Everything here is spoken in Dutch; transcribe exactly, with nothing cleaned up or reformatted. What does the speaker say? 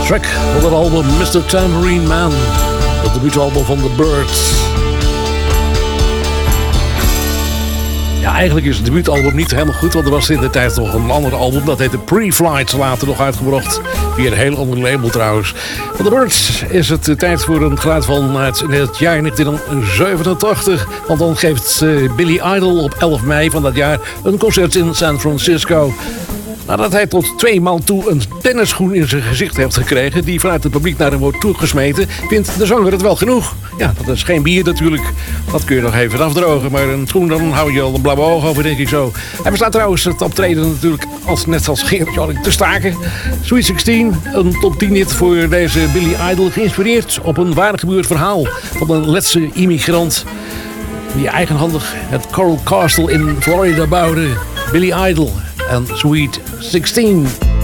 Track van het album mister Tambourine Man. Het debuutalbum van The Byrds. Ja, eigenlijk is het debuutalbum niet helemaal goed, want er was in de tijd nog een ander album. Dat heette Pre-Flight, later nog uitgebracht. Via een heel ander label trouwens. Van The Byrds is het tijd voor een geluid van uit het jaar negentien zevenentachtig. Want dan geeft Billy Idol op elf mei van dat jaar een concert in San Francisco. Nadat hij tot twee maal toe een tennisschoen in zijn gezicht heeft gekregen, die vanuit het publiek naar hem wordt toegesmeten, vindt de zanger het wel genoeg. Ja, dat is geen bier natuurlijk. Dat kun je nog even afdrogen. Maar een schoen, dan hou je al een blauwe oog over, denk ik zo. Hij bestaat trouwens het optreden natuurlijk als, net als Gerard Joling te staken. Sweet zestien, een top tien hit voor deze Billy Idol. Geïnspireerd op een waar gebeurd verhaal van een Letse immigrant die eigenhandig het Coral Castle in Florida bouwde. Billy Idol en Sweet zestien.